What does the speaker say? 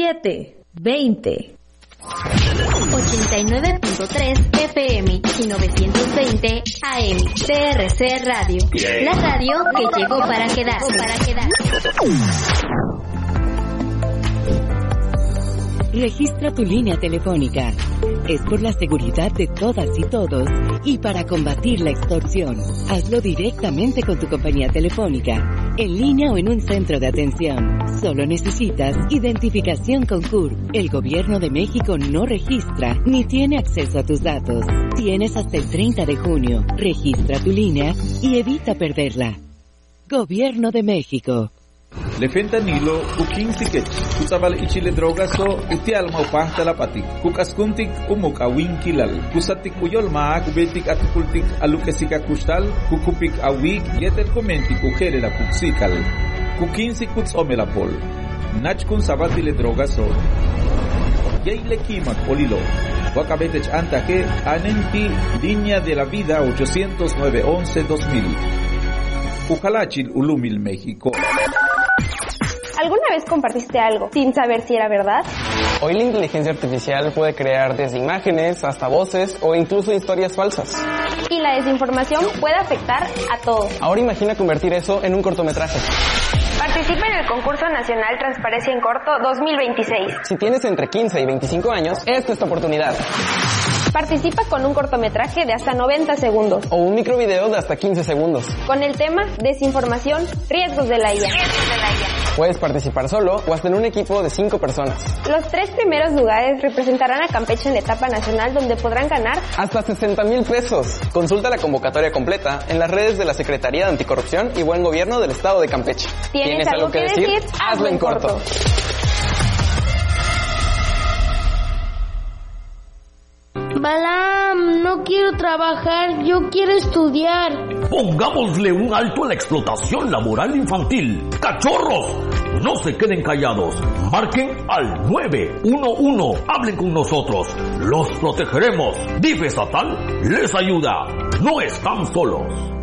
720. 89.3 FM y 920 AM. TRC Radio. La radio que llegó para quedar. Registra tu línea telefónica. Es por la seguridad de todas y todos y para combatir la extorsión. Hazlo directamente con tu compañía telefónica, en línea o en un centro de atención. Solo necesitas identificación con CURP. El Gobierno de México no registra ni tiene acceso a tus datos. Tienes hasta el 30 de junio. Registra tu línea y evita perderla. Gobierno de México. Le fentanilo, ukin sikech, kutabal ichile drogaso, utial maupah talapatik, kukaskuntik umuk awin kilal, kusatik uyol maa, kubetik atikultik alukesika kustal, kukupik awik, yetel komentik ujere la puksikal, kukin sikuts omelapol, nachkun sabatile drogaso, yeile kimak olilo, wakabetech antaje, anenti, línea de la vida 809-11-2000, Ujalachil, Ulumil, México. ¿Alguna vez compartiste algo sin saber si era verdad? Hoy la inteligencia artificial puede crear desde imágenes hasta voces o incluso historias falsas. Y la desinformación puede afectar a todos. Ahora imagina convertir eso en un cortometraje. Participa en el concurso nacional Transparencia en Corto 2026. Si tienes entre 15 y 25 años, esta es tu oportunidad. Participa con un cortometraje de hasta 90 segundos. O un microvideo de hasta 15 segundos. Con el tema Desinformación, riesgos de la IA. Puedes participar solo o hasta en un equipo de 5 personas. Los 3 primeros lugares representarán a Campeche en la etapa nacional, donde podrán ganar hasta 60,000 pesos. Consulta la convocatoria completa en las redes de la Secretaría de Anticorrupción y Buen Gobierno del Estado de Campeche. ¿Tienes algo que decir? Hazlo en corto. Balam, no quiero trabajar, yo quiero estudiar. Pongámosle un alto a la explotación laboral infantil. ¡Cachorros! No se queden callados. Marquen al 911. Hablen con nosotros. Los protegeremos. DIF estatal les ayuda. No están solos.